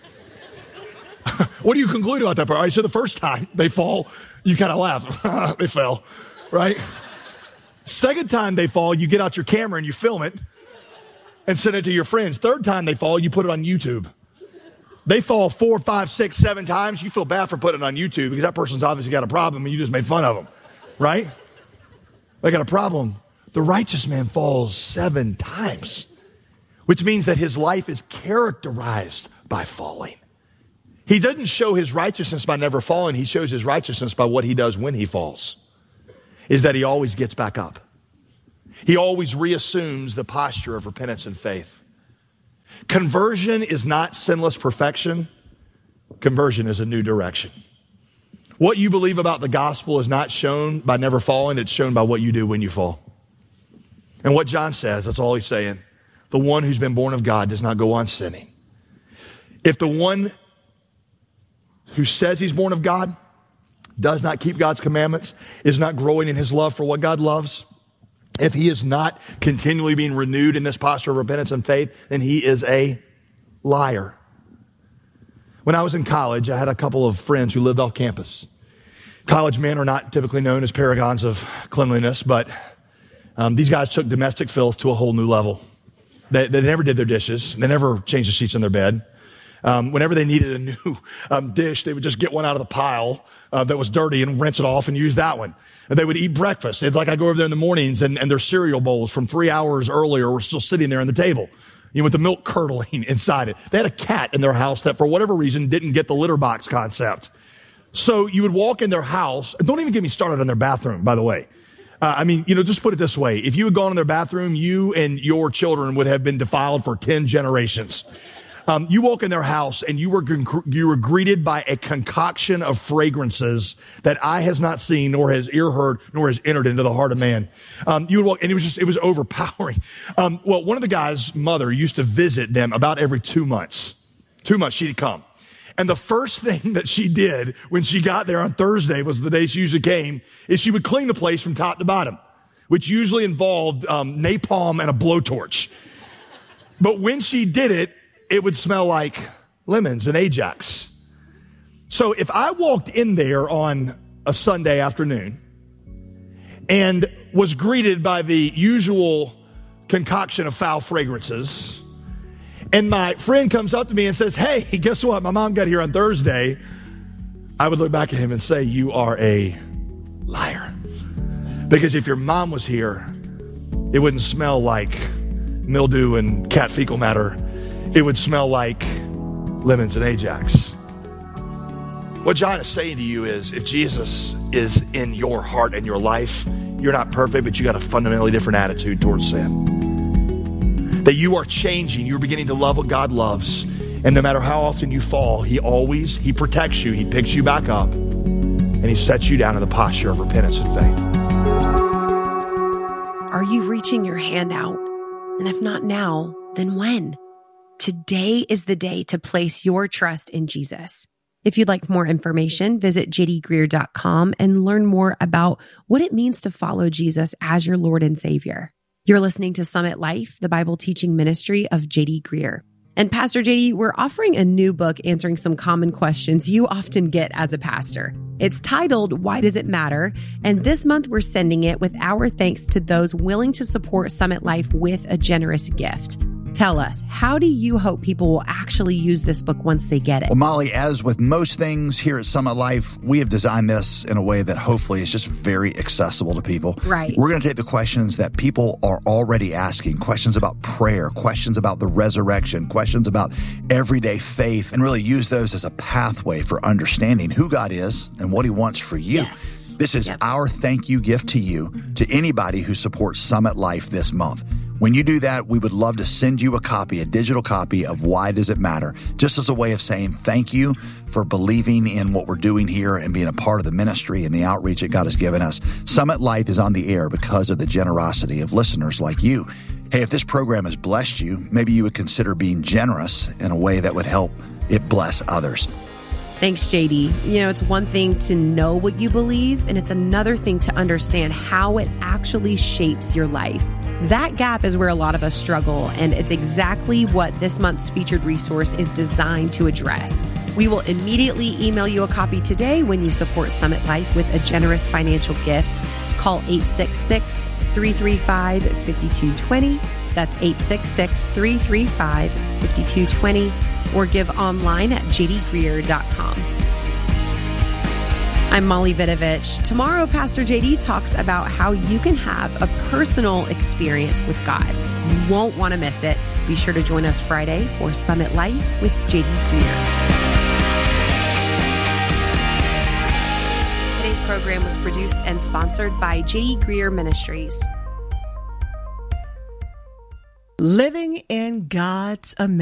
What do you conclude about that part? All right, so the first time they fall, you kind of laugh. They fell, right? Second time they fall, you get out your camera and you film it and send it to your friends. Third time they fall, you put it on YouTube. They fall 4, 5, 6, 7 times. You feel bad for putting it on YouTube because that person's obviously got a problem and you just made fun of them, right? They got a problem. The righteous man falls 7 times, which means that his life is characterized by falling. He doesn't show his righteousness by never falling. He shows his righteousness by what he does when he falls, is that he always gets back up. He always reassumes the posture of repentance and faith. Conversion is not sinless perfection. Conversion is a new direction. What you believe about the gospel is not shown by never falling. It's shown by what you do when you fall. And what John says, that's all he's saying. The one who's been born of God does not go on sinning. If the one who says he's born of God does not keep God's commandments, is not growing in his love for what God loves, if he is not continually being renewed in this posture of repentance and faith, then he is a liar. When I was in college, I had a couple of friends who lived off campus. College men are not typically known as paragons of cleanliness, but these guys took domestic filth to a whole new level. They never did their dishes. They never changed the sheets in their bed. Whenever they needed a new dish, they would just get one out of the pile that was dirty and rinse it off and use that one. And they would eat breakfast. It's like I go over there in the mornings and their cereal bowls from 3 hours earlier were still sitting there on the table, with the milk curdling inside it. They had a cat in their house that for whatever reason didn't get the litter box concept. So you would walk in their house. Don't even get me started on their bathroom, by the way. Just put it this way. If you had gone in their bathroom, you and your children would have been defiled for 10 generations. You walk in their house and you were greeted by a concoction of fragrances that eye has not seen, nor has ear heard, nor has entered into the heart of man. You would walk and it was overpowering. One of the guys' mother used to visit them about every 2 months. 2 months she'd come. And the first thing that she did when she got there on Thursday was the day she usually came, is she would clean the place from top to bottom, which usually involved napalm and a blowtorch. But when she did it, it would smell like lemons and Ajax. So if I walked in there on a Sunday afternoon and was greeted by the usual concoction of foul fragrances, and my friend comes up to me and says, "Hey, guess what? My mom got here on Thursday," I would look back at him and say, "You are a liar." Because if your mom was here, it wouldn't smell like mildew and cat fecal matter. It would smell like lemons and Ajax. What John is saying to you is, if Jesus is in your heart and your life, you're not perfect, but you got a fundamentally different attitude towards sin. That you are changing. You're beginning to love what God loves. And no matter how often you fall, He protects you. He picks you back up. And He sets you down in the posture of repentance and faith. Are you reaching your hand out? And if not now, then when? Today is the day to place your trust in Jesus. If you'd like more information, visit jdgreer.com and learn more about what it means to follow Jesus as your Lord and Savior. You're listening to Summit Life, the Bible teaching ministry of J.D. Greer. And Pastor J.D., we're offering a new book answering some common questions you often get as a pastor. It's titled, Why Does It Matter? And this month we're sending it with our thanks to those willing to support Summit Life with a generous gift. Tell us, how do you hope people will actually use this book once they get it? Well, Molly, as with most things here at Summit Life, we have designed this in a way that hopefully is just very accessible to people. Right. We're going to take the questions that people are already asking, questions about prayer, questions about the resurrection, questions about everyday faith, and really use those as a pathway for understanding who God is and what He wants for you. Yes. This is our thank you gift to you, to anybody who supports Summit Life this month. When you do that, we would love to send you a copy, a digital copy of Why Does It Matter? Just as a way of saying thank you for believing in what we're doing here and being a part of the ministry and the outreach that God has given us. Summit Life is on the air because of the generosity of listeners like you. Hey, if this program has blessed you, maybe you would consider being generous in a way that would help it bless others. Thanks, JD. You know, it's one thing to know what you believe, and it's another thing to understand how it actually shapes your life. That gap is where a lot of us struggle, and it's exactly what this month's featured resource is designed to address. We will immediately email you a copy today when you support Summit Life with a generous financial gift. Call 866-335-5220. That's 866-335-5220. Or give online at jdgreer.com. I'm Molly Vidovich. Tomorrow, Pastor JD talks about how you can have a personal experience with God. You won't want to miss it. Be sure to join us Friday for Summit Life with JD Greer. Today's program was produced and sponsored by JD Greer Ministries. Living in God's America.